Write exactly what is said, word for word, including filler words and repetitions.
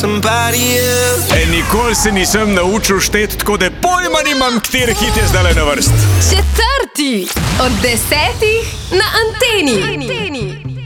E, nikoli se nisem naučil šteti, tako da pojma nimam, kateri hit je zdaj na vrst. Četrti od desetih na Anteni.